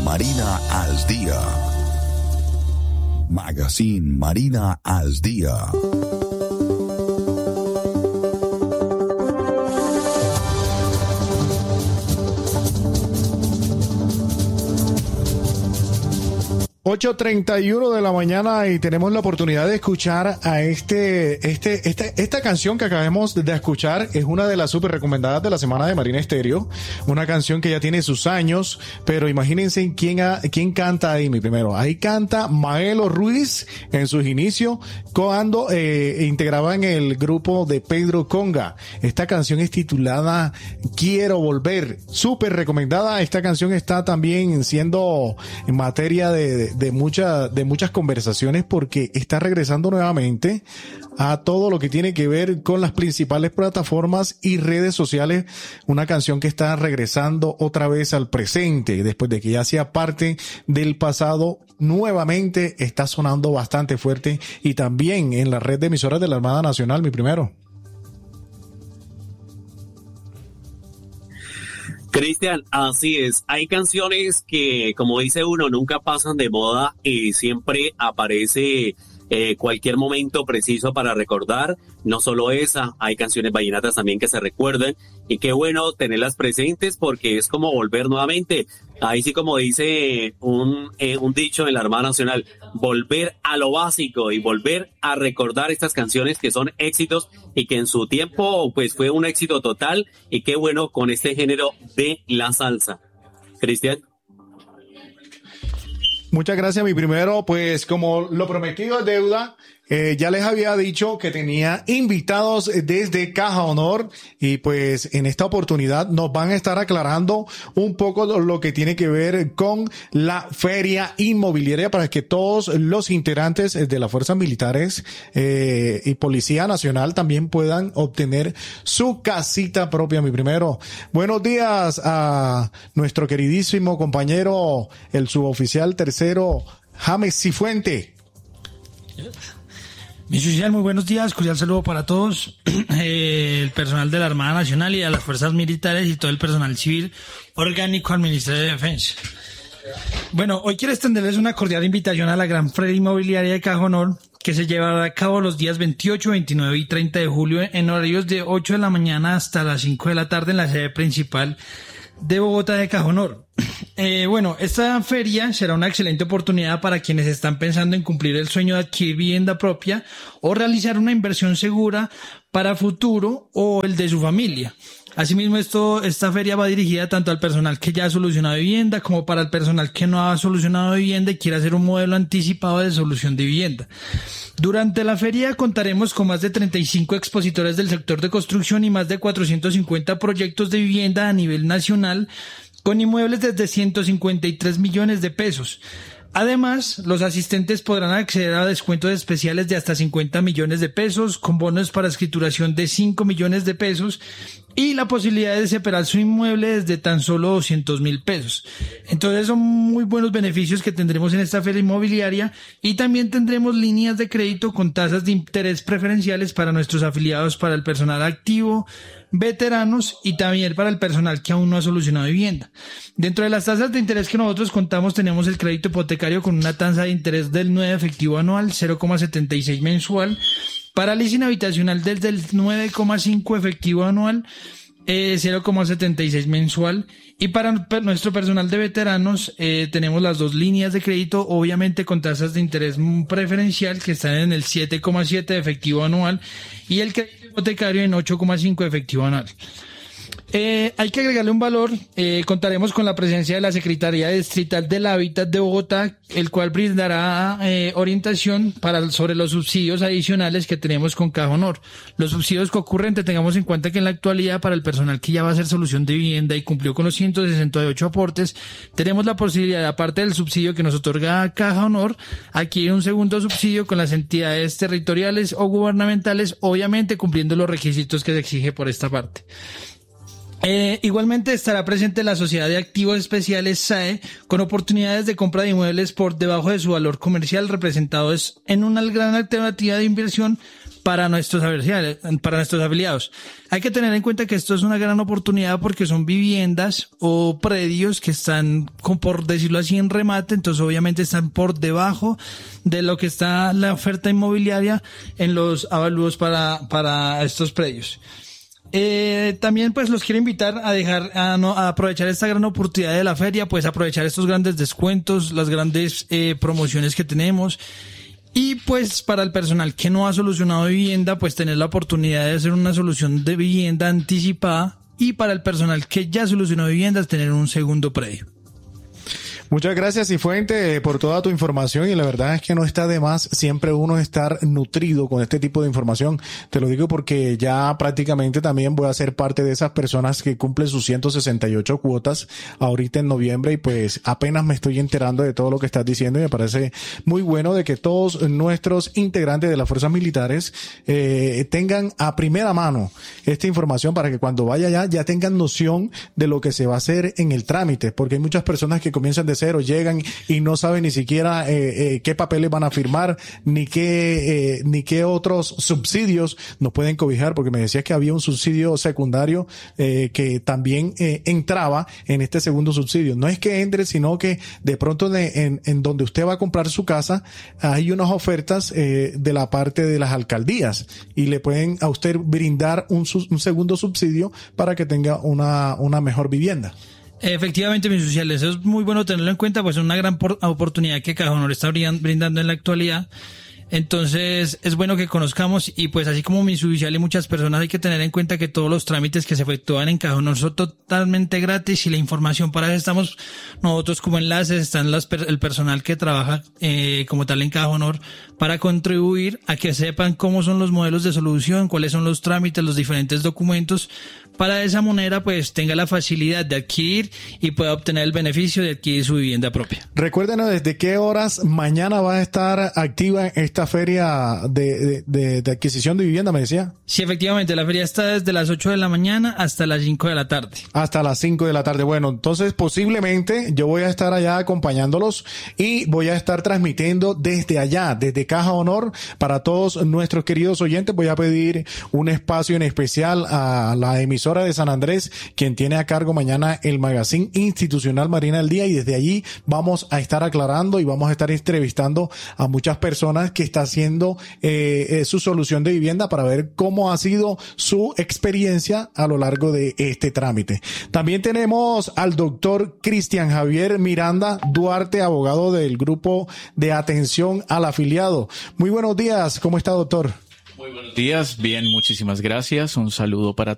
Marina al Día. Magazine Marina al Día. 8:31 de la mañana y tenemos la oportunidad de escuchar a esta canción que acabamos de escuchar. Es una de las súper recomendadas de la semana de Marina Estéreo. Una canción que ya tiene sus años, pero imagínense quién canta ahí, mi primero. Ahí canta Maelo Ruiz en sus inicios, cuando integraba en el grupo de Pedro Conga. Esta canción es titulada Quiero Volver. Súper recomendada. Esta canción está también siendo en materia de muchas conversaciones, porque está regresando nuevamente a todo lo que tiene que ver con las principales plataformas y redes sociales. Una canción que está regresando otra vez al presente, después de que ya hacía parte del pasado. Nuevamente está sonando bastante fuerte, y también en la red de emisoras de la Armada Nacional, mi primero. Cristian, así es. Hay canciones que, como dice uno, nunca pasan de moda y siempre aparece cualquier momento preciso para recordar. No solo esa, hay canciones vallenatas también que se recuerdan, y qué bueno tenerlas presentes porque es como volver nuevamente. Ahí sí, como dice un dicho en la Armada Nacional, volver a lo básico y volver a recordar estas canciones que son éxitos y que en su tiempo pues fue un éxito total, y qué bueno con este género de la salsa. Cristian. Muchas gracias, mi primero. Pues como lo prometido es deuda, ya les había dicho que tenía invitados desde Caja Honor, y pues en esta oportunidad nos van a estar aclarando un poco lo que tiene que ver con la feria inmobiliaria, para que todos los integrantes de las fuerzas militares y Policía Nacional también puedan obtener su casita propia, mi primero. Buenos días a nuestro queridísimo compañero, el suboficial tercero, James Cifuente. Mi oficial, muy buenos días, cordial saludo para todos, el personal de la Armada Nacional y a las fuerzas militares y todo el personal civil orgánico al Ministerio de Defensa. Bueno, hoy quiero extenderles una cordial invitación a la Gran Feria Inmobiliaria de Caja Honor, que se llevará a cabo los días 28, 29 y 30 de julio en horarios de 8 de la mañana hasta las 5 de la tarde en la sede principal de Bogotá de Caja Honor. Bueno, esta feria será una excelente oportunidad para quienes están pensando en cumplir el sueño de adquirir vivienda propia o realizar una inversión segura para futuro o el de su familia. Asimismo, esta feria va dirigida tanto al personal que ya ha solucionado vivienda como para el personal que no ha solucionado vivienda y quiere hacer un modelo anticipado de solución de vivienda. Durante la feria contaremos con más de 35 expositores del sector de construcción y más de 450 proyectos de vivienda a nivel nacional, con inmuebles desde 153 millones de pesos. Además, los asistentes podrán acceder a descuentos especiales de hasta 50 millones de pesos, con bonos para escrituración de 5 millones de pesos y la posibilidad de separar su inmueble desde tan solo 200.000 pesos. Entonces son muy buenos beneficios que tendremos en esta feria inmobiliaria, y también tendremos líneas de crédito con tasas de interés preferenciales para nuestros afiliados, para el personal activo, veteranos y también para el personal que aún no ha solucionado vivienda. Dentro de las tasas de interés que nosotros contamos tenemos el crédito hipotecario con una tasa de interés del 9 efectivo anual, 0,76 mensual, para leasing habitacional desde el 9,5 efectivo anual, 0,76 mensual, y para nuestro personal de veteranos tenemos las dos líneas de crédito, obviamente con tasas de interés preferencial que están en el 7,7 efectivo anual y el crédito hipotecario en 8,5 efectivo anual. Hay que agregarle un valor. Contaremos con la presencia de la Secretaría Distrital del Hábitat de Bogotá, el cual brindará orientación sobre los subsidios adicionales que tenemos con Caja Honor. Los subsidios que ocurren, tengamos en cuenta que en la actualidad, para el personal que ya va a hacer solución de vivienda y cumplió con los 168 aportes, tenemos la posibilidad, aparte del subsidio que nos otorga Caja Honor, adquirir un segundo subsidio con las entidades territoriales o gubernamentales, obviamente cumpliendo los requisitos que se exige por esta parte. Igualmente estará presente la Sociedad de Activos Especiales SAE, con oportunidades de compra de inmuebles por debajo de su valor comercial, representados en una gran alternativa de inversión para nuestros afiliados. Hay que tener en cuenta que esto es una gran oportunidad porque son viviendas o predios que están, por decirlo así, en remate, entonces obviamente están por debajo de lo que está la oferta inmobiliaria en los avalúos para estos predios. También pues los quiero invitar a aprovechar esta gran oportunidad de la feria, pues aprovechar estos grandes descuentos, las grandes promociones que tenemos. Y pues para el personal que no ha solucionado vivienda, pues tener la oportunidad de hacer una solución de vivienda anticipada, y para el personal que ya solucionó viviendas, tener un segundo predio. Muchas gracias, Cifuente, por toda tu información, y la verdad es que no está de más siempre uno estar nutrido con este tipo de información. Te lo digo porque ya prácticamente también voy a ser parte de esas personas que cumplen sus 168 cuotas ahorita en noviembre, y pues apenas me estoy enterando de todo lo que estás diciendo, y me parece muy bueno de que todos nuestros integrantes de las fuerzas militares tengan a primera mano esta información para que cuando vaya allá ya tengan noción de lo que se va a hacer en el trámite, porque hay muchas personas que comienzan de cero, llegan y no saben ni siquiera qué papeles van a firmar, ni qué otros subsidios nos pueden cobijar, porque me decías que había un subsidio secundario que también entraba en este segundo subsidio. No es que entre, sino que de pronto en donde usted va a comprar su casa hay unas ofertas de la parte de las alcaldías, y le pueden a usted brindar un segundo subsidio para que tenga una mejor vivienda. Efectivamente, mis sociales, eso es muy bueno tenerlo en cuenta, pues es una gran oportunidad que Caja Honor está brindando en la actualidad. Entonces es bueno que conozcamos, y pues así como mi subsidial y muchas personas, hay que tener en cuenta que todos los trámites que se efectúan en Caja Honor son totalmente gratis, y la información para eso estamos nosotros como enlaces, están el personal que trabaja como tal en Caja Honor para contribuir a que sepan cómo son los modelos de solución, cuáles son los trámites, los diferentes documentos, para de esa manera pues tenga la facilidad de adquirir y pueda obtener el beneficio de adquirir su vivienda propia. Recuérdenos desde qué horas mañana va a estar activa esta feria de adquisición de vivienda, me decía. Sí, efectivamente, la feria está desde las 8 de la mañana hasta las 5 de la tarde. Hasta las 5 de la tarde. Bueno, entonces posiblemente yo voy a estar allá acompañándolos, y voy a estar transmitiendo desde allá, desde Caja Honor, para todos nuestros queridos oyentes. Voy a pedir un espacio en especial a la emisora de San Andrés, quien tiene a cargo mañana el magazine institucional Marina al Día, y desde allí vamos a estar aclarando y vamos a estar entrevistando a muchas personas que está haciendo su solución de vivienda, para ver cómo ha sido su experiencia a lo largo de este trámite. También tenemos al doctor Cristian Javier Miranda Duarte, abogado del Grupo de Atención al Afiliado. Muy buenos días, ¿cómo está, doctor? Muy buenos días, bien, muchísimas gracias. Un saludo para